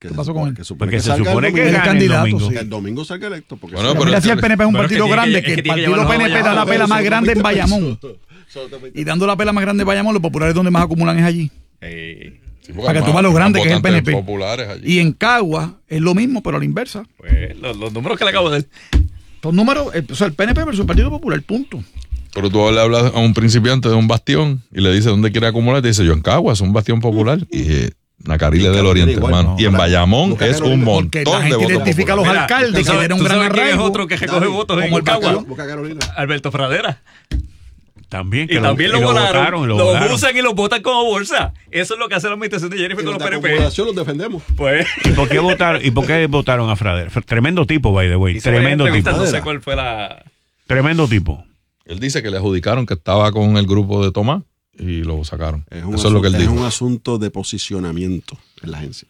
¿Qué pasó con él? Porque se supone que es candidato. El domingo salga electo. Bueno, pero si el PNP es un partido grande, que el partido PNP da la pela más grande en Bayamón. Y dando la pela más grande en Bayamón, los populares donde más acumulan es allí. Para que tú veas lo grande que es el PNP. Y en Cagua es lo mismo, pero a la inversa. Pues los números que le acabo de dar. Los números, o sea, el PNP versus el Partido Popular, punto. Pero tú le hablas a un principiante de un bastión y le dices dónde quiere acumular, te dice yo en Cagua, es un bastión popular. Y Nacarile del Oriente, hermano. Y en Bayamón es un montón de votos. Porque la gente identifica a los alcaldes que tienen un gran arraigo. ¿Quién es otro que recoge votos en el Cagua? Alberto Fradera. También, que también lo votaron. Lo usan y lo votan como bolsa. Eso es lo que hace la administración de Jennifer con los PNP. Los defendemos. Pues. ¿Y por qué votaron a Fradera? Tremendo tipo, by the way. Tremendo tipo. No sé cuál fue la. Tremendo tipo. Él dice que le adjudicaron que estaba con el grupo de Tomás y lo sacaron. Eso es lo que él dijo. Es un asunto de posicionamiento en la agencia.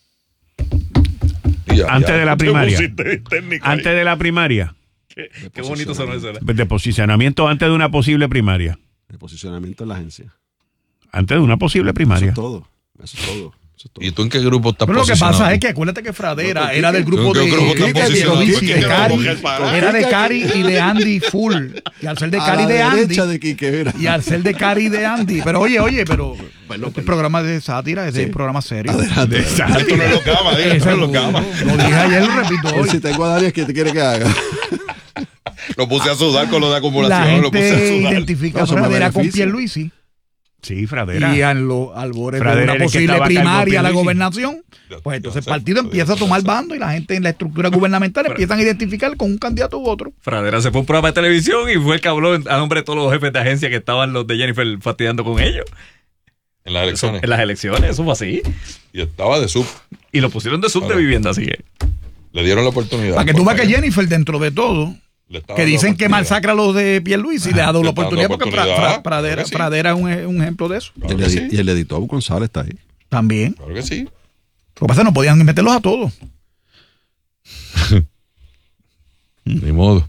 Antes de la primaria. Antes de la primaria. Qué bonito sonó eso. De posicionamiento antes de una posible primaria. De posicionamiento en la agencia. Antes de una posible primaria. Eso es todo. ¿Y tú en qué grupo estás posicionado? Pero lo que pasa es que acuérdate que Fradera era del grupo de Cari, era de Cari y de Andy Full. Y al ser de Cari de Andy. Y al ser de Cari de Andy. Pero oye, pero este programa de sátira es de programa serio. De sátira. Lo dije ayer, lo repito hoy. Si tengo a Dani, ¿qué te quiere que haga? Lo puse a sudar con lo de acumulación. La gente lo puse a sudar. identifica a Fradera con Pierluisi. Sí, Fradera. Y al borde de una posible primaria a la gobernación, pues entonces el partido empieza a tomar bando y la gente en la estructura gubernamental empiezan a identificar con un candidato u otro. Fradera se fue a un programa de televisión y fue el que habló a nombre de todos los jefes de agencia que estaban los de Jennifer fastidiando con ellos. En las elecciones. En las elecciones, eso fue así. Y estaba de sub. Y lo pusieron de sub de vivienda, así que. Le dieron la oportunidad. Para que tú veas que Jennifer, dentro de todo, que dicen que malsacra a los de Pierluisi, le ha dado la oportunidad porque Pradera es un ejemplo de eso. Y el editor González está ahí. También. Claro que sí. Lo que pasa es que no podían meterlos a todos. Ni modo.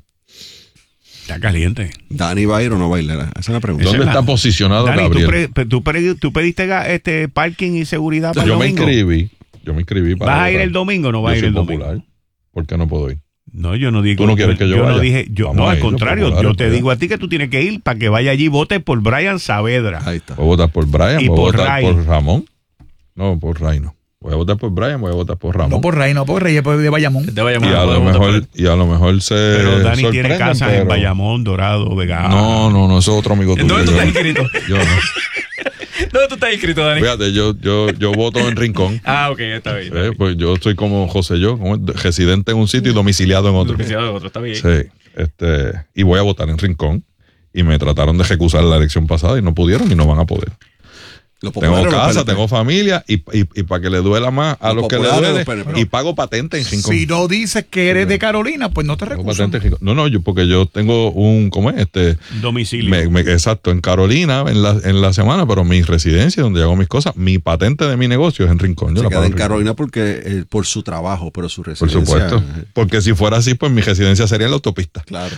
Está caliente. ¿Dani va a ir o no va a ir? Esa es la pregunta. ¿Dónde está posicionado Dani, Gabriel? ¿tú pediste parking y seguridad para el domingo? Yo me inscribí para ¿Vas a ir el domingo o no vas a ir el domingo? Popular. ¿Por qué no puedo ir? No, yo no digo. ¿Tú no quieres que yo vaya? No, al contrario, yo te digo a ti que tú tienes que ir para que vaya allí y vote por Brian Saavedra. Ahí está. Voy a votar por Brian, y voy a por votar Ray. por Ramón. No, por Ray no. Voy a votar por Brian, voy a votar por Ramón. No por Ray, no por Rey, por de Bayamón. De Bayamón. Y a lo mejor se. Pero Dani tiene casas pero... en Bayamón, Dorado, Vega. No, eso es otro amigo tuyo. ¿Dónde tú estás inscrito? Yo no. ¿Dónde tú estás inscrito, Dani? Fíjate, yo voto en Rincón. Ok, está bien. Pues yo soy como José como residente en un sitio y domiciliado en otro. Domiciliado en otro, está bien. Sí. Y voy a votar en Rincón. Y me trataron de recusar la elección pasada y no pudieron y no van a poder. Tengo casa, tengo familia y para que le duela más a los que le duele y pago patente en Rincón. Si no dices que eres de Carolina, pues no te recusan. No, porque yo tengo un domicilio. Exacto, en Carolina en la semana, pero mi residencia donde hago mis cosas, mi patente de mi negocio es en Rincón. Yo se queda en Carolina porque por su trabajo, pero su residencia. Por supuesto. Porque si fuera así, pues mi residencia sería en la autopista. Claro.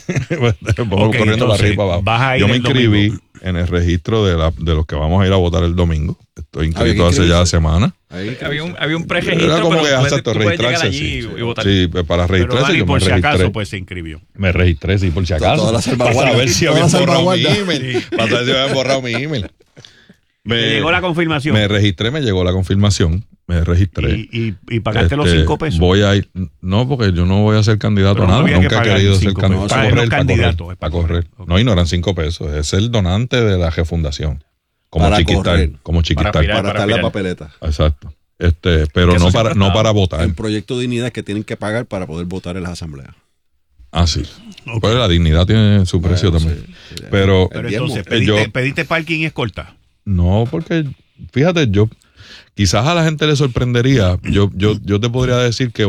Vamos corriendo para arriba y para abajo. Yo me inscribí en el registro de los que vamos a ir a votar el domingo. Estoy inscrito hace ya semanas. Había un preregistro, era como pero tú puedes llegar allí y votar. Sí, para registrarse Dani, yo por me si registré. acaso, pues se inscribió. Me registré, sí, por si acaso. Todas las salvaguardas. Para ver si habían borrado mi email. Para saber si habían borrado mi email. Me llegó la confirmación. Me registré, me llegó la confirmación. Me registré. ¿Y pagaste los 5 pesos? Voy a ir. No, porque yo no voy a ser candidato a nada. Nunca he querido ser candidato. Para correr. Okay. No, y no eran 5 pesos. Es el donante de la refundación. Como chiquitar. Como chiquitar. Para estar la papeleta. Exacto. Pero no para votar. El proyecto de dignidad que tienen que pagar para poder votar en las asambleas. Ah, sí. Okay. Pues la dignidad tiene su precio también. Sí. Pero entonces, ¿pediste parking y escolta? No, porque fíjate, quizás a la gente le sorprendería. Yo te podría decir que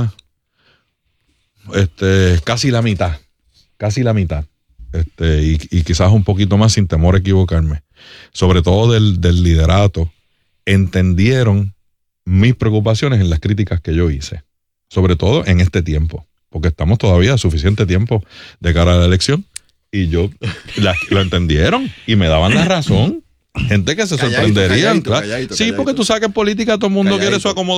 casi la mitad. Y quizás un poquito más sin temor a equivocarme. Sobre todo del liderato, entendieron mis preocupaciones en las críticas que yo hice. Sobre todo en este tiempo. Porque estamos todavía a suficiente tiempo de cara a la elección. Y lo entendieron y me daban la razón. Gente que se sorprendería. Calladito. Sí, porque tú sabes que en política todo el mundo quiere su acomodo.